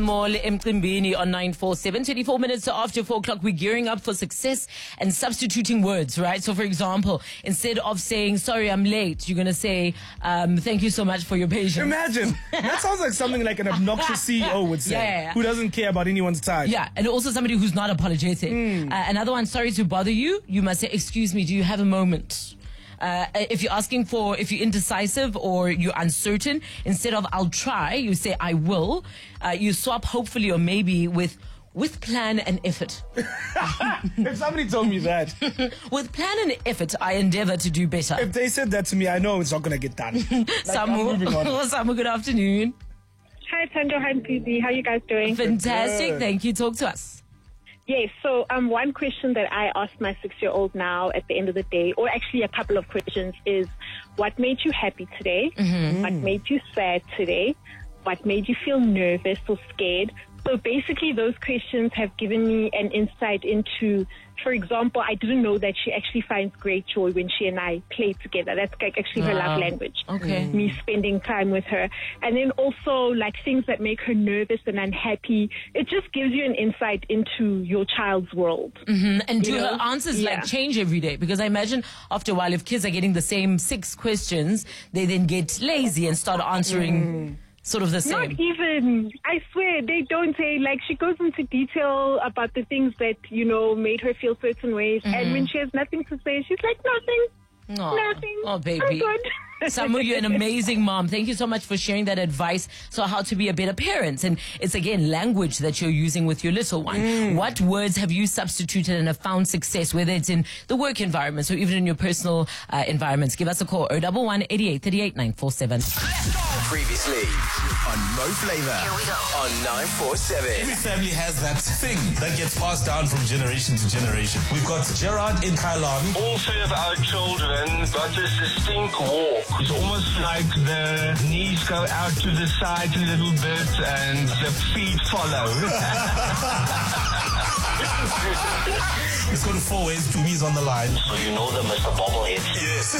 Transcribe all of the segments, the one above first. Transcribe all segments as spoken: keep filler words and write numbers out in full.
Mole Mqimbini on nine four seven, twenty-four minutes after four o'clock. We're gearing up for success and substituting words, right? So, for example, instead of saying, sorry, I'm late, you're going to say, um, thank you so much for your patience. Imagine. That sounds like something like an obnoxious C E O would say, yeah, yeah, yeah. who doesn't care about anyone's time. Yeah, and also somebody who's not apologetic. Mm. Uh, another one, sorry to bother you. You must say, excuse me, do you have a moment? Uh, if you're asking for, if you're indecisive or you're uncertain, instead of I'll try, you say I will. Uh, you swap hopefully or maybe with with plan and effort. If somebody told me that. With plan and effort, I endeavor to do better. If they said that to me, I know it's not going to get done. Like, Samu, Samu, good afternoon. Hi, Tando. Hi, Phoebe. How are you guys doing? Fantastic. Good. Thank you. Talk to us. Yes, so um, one question that I ask my six-year-old now at the end of the day, or actually a couple of questions, is what made you happy today? Mm-hmm. What made you sad today? What made you feel nervous or scared? So basically those questions have given me an insight into, for example, I didn't know that she actually finds great joy when she and I play together. That's like actually her wow. love language. Okay. Me spending time with her. And then also like things that make her nervous and unhappy. It just gives you an insight into your child's world. Mm-hmm. And do you know? her answers yeah. like change every day? Because I imagine after a while, if kids are getting the same six questions, they then get lazy and start answering mm. sort of the same. Not even. I swear, they don't say, like, she goes into detail about the things that, you know, made her feel certain ways. Mm-hmm. And when she has nothing to say, she's like, nothing. Aww. Nothing. Oh, baby. I'm good. Samu, you're an amazing mom. Thank you so much for sharing that advice. So how to be a better parent. And it's, again, language that you're using with your little one. Mm. What words have you substituted and have found success, whether it's in the work environment or even in your personal uh, environments? Give us a call, oh one one, eighty-eight, thirty-eight, nine four seven. Previously on Mo Flava on nine four seven. Every family has that thing that gets passed down from generation to generation. We've got Gerard in Kailani. All three of our children got this distinct walk. It's almost like the knees go out to the side a little bit and the feet follow. It's got four ways, two B's on the line. So you know them as the bobbleheads. Yes.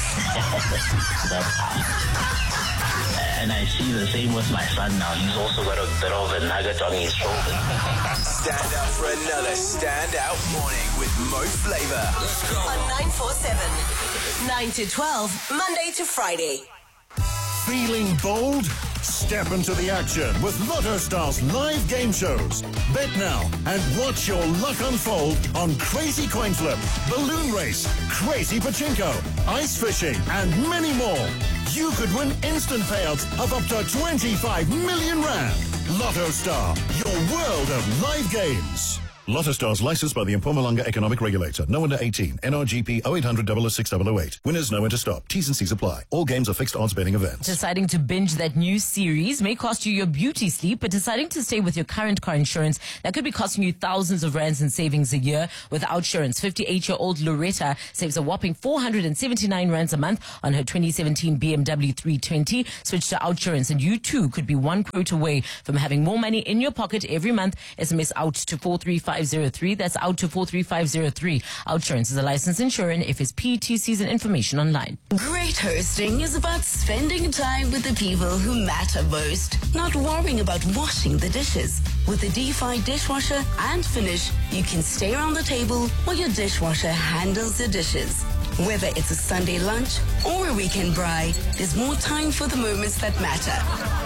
And I see the same with my son now. He's also got a bit of a nugget on his shoulder. Stand up for another standout morning with Mo Flava. Let's go. On nine four seven, nine to twelve, Monday to Friday. Feeling bold? Step into the action with Lotto Star's live game shows. Bet now and watch your luck unfold on Crazy Coin Flip, Balloon Race, Crazy Pachinko, Ice Fishing, and many more. You could win instant payouts of up to twenty-five million rand. Lotto Star, your world of live games. Lotto Stars licensed by the Mpumalanga Economic Regulator. No under eighteen. N R G P oh eight hundred, oh oh six oh oh eight. Winners know when to stop. T's and C's apply. All games are fixed odds betting events. Deciding to binge that new series may cost you your beauty sleep, but deciding to stay with your current car insurance, that could be costing you thousands of rands in savings a year. With Outsurance, fifty-eight-year-old Loretta saves a whopping four hundred seventy-nine rands a month on her twenty seventeen B M W three twenty. Switch to Outsurance and you too could be one quote away from having more money in your pocket every month. S M S out to four three five zero three. That's out to four three five zero three. Outsurance is a licensed insurer and F S P, T Cs and information online. Great hosting is about spending time with the people who matter most, not worrying about washing the dishes. With the D five dishwasher and Finish, you can stay around the table while your dishwasher handles the dishes. Whether it's a Sunday lunch or a weekend braai, there's more time for the moments that matter.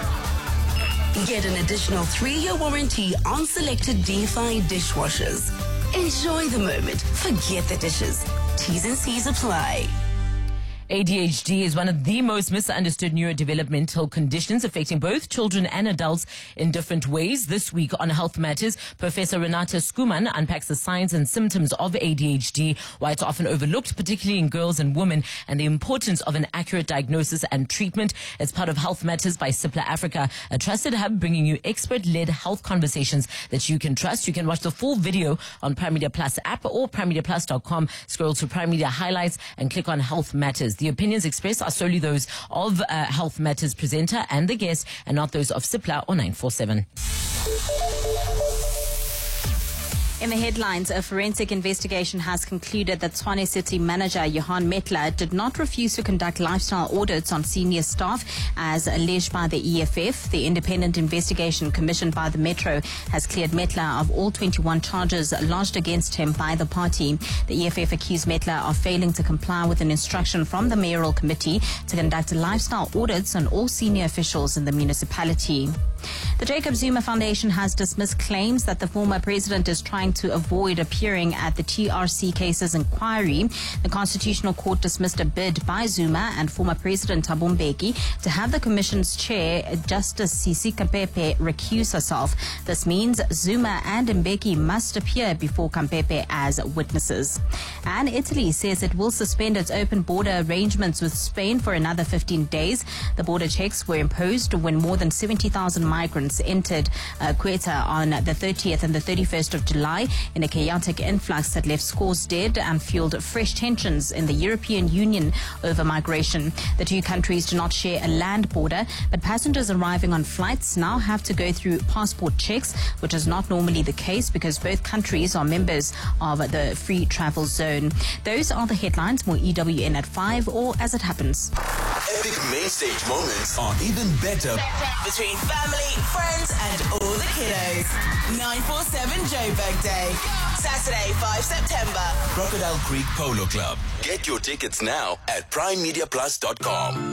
Get an additional three-year warranty on selected D five dishwashers. Enjoy the moment. Forget the dishes. T's and C's apply. A D H D is one of the most misunderstood neurodevelopmental conditions affecting both children and adults in different ways. This week on Health Matters, Professor Renata Skuman unpacks the signs and symptoms of A D H D, why it's often overlooked, particularly in girls and women, and the importance of an accurate diagnosis and treatment. As part of Health Matters by Cipla Africa, a trusted hub bringing you expert-led health conversations that you can trust. You can watch the full video on Prime Media Plus app or prime media plus dot com. Scroll to Prime Media Highlights and click on Health Matters. The opinions expressed are solely those of uh, Health Matters presenter and the guest, and not those of Cipla or nine four seven. In the headlines, a forensic investigation has concluded that Tshwane City manager Johan Metler did not refuse to conduct lifestyle audits on senior staff as alleged by the E F F. The independent investigation commissioned by the Metro has cleared Metler of all twenty-one charges lodged against him by the party. The E F F accused Metler of failing to comply with an instruction from the mayoral committee to conduct lifestyle audits on all senior officials in the municipality. The Jacob Zuma Foundation has dismissed claims that the former president is trying to avoid appearing at the T R C cases inquiry. The Constitutional Court dismissed a bid by Zuma and former President Thabo Mbeki to have the Commission's chair, Justice Sisi Kampepe, recuse herself. This means Zuma and Mbeki must appear before Kampepe as witnesses. And Italy says it will suspend its open border arrangements with Spain for another fifteen days. The border checks were imposed when more than seventy thousand migrants entered uh, Quetta on the thirtieth and the thirty-first of July in a chaotic influx that left scores dead and fueled fresh tensions in the European Union over migration. The two countries do not share a land border, but passengers arriving on flights now have to go through passport checks, which is not normally the case because both countries are members of the free travel zone. Those are the headlines. More E W N at five or as it happens. Epic main stage moments are even better between family, friends, and all the kiddos. nine four seven Joburg Day. Saturday, five September. Crocodile Creek Polo Club. Get your tickets now at prime media plus dot com.